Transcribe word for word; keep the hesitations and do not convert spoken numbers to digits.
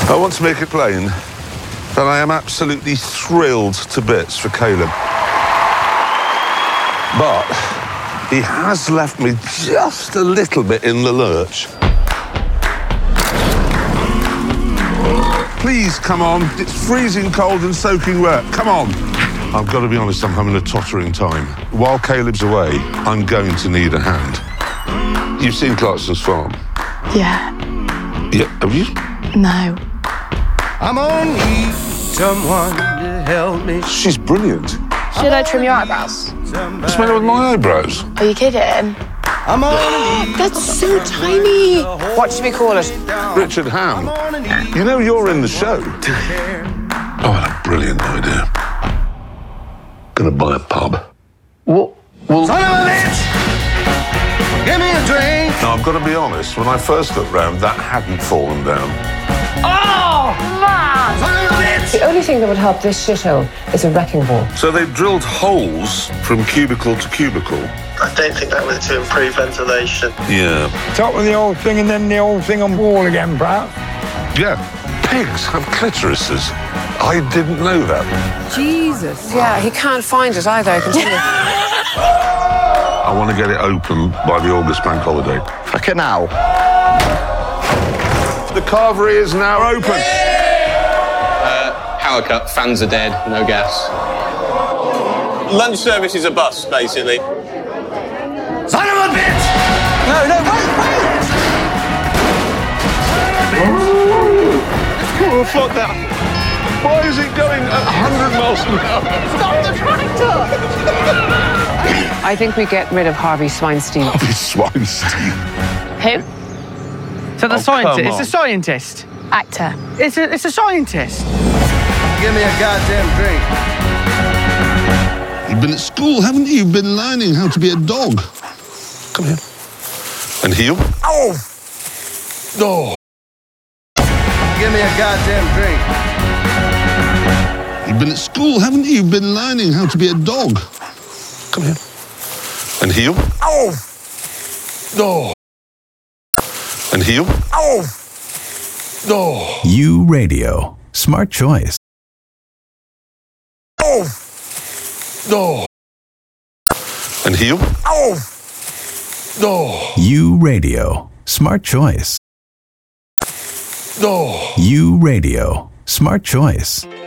I want to make it plain that I am absolutely thrilled to bits for Caleb. But he has left me just a little bit in the lurch. Please, come on. It's freezing cold and soaking wet. Come on. I've got to be honest, I'm having a tottering time. While Caleb's away, I'm going to need a hand. You've seen Clarkson's Farm? Yeah. Yeah, have you? No. I'm on need someone to help me. She's brilliant. Should I trim your eyebrows? What's the matter with my eyebrows? Are you kidding? I'm on need. That's so tiny. What should we call it? Richard Ham. You know you're in the show. Oh, what a brilliant idea. Gonna buy a pub. What? Well, Son of a bitch! Give me a drink! now, I've got to be honest, when I first looked round, that hadn't fallen down. Oh! Man! Son of a bitch! The only thing that would help this shithole is a wrecking ball. So they drilled holes from cubicle to cubicle. I don't think that was to improve ventilation. Yeah. Top of the old thing and then the old thing on wall again, perhaps. Yeah. Pigs have clitorises. I didn't know that. Jesus. Yeah, he can't find it either, I can tell you. I want to get it open by the August bank holiday. Fucking now. The carvery is now open. Uh, power cut, fans are dead, no gas. Lunch service is a bust, basically. Son of a bitch! No, no, wait, wait! Oh, fuck that. Why is it going at one hundred miles an hour? Stop the tractor! I think we get rid of Harvey Sweinstein. Harvey Sweinstein. Who? So the Oh, scientist, come it's a on. scientist. Actor. It's a, it's a scientist. Give me a goddamn drink. You've been at school, haven't you? You've been learning how to be a dog. Come here. And heel. Oh! Oh. Give me a goddamn drink. You've been at school, haven't you? You've been learning how to be a dog. Come here. And heel. Oh! Oh. And heel. Oh! Oh. U Radio. Smart choice. Oh! Oh. And heel. Oh! Oh. U Radio. Smart choice. Oh. U Radio. Smart choice.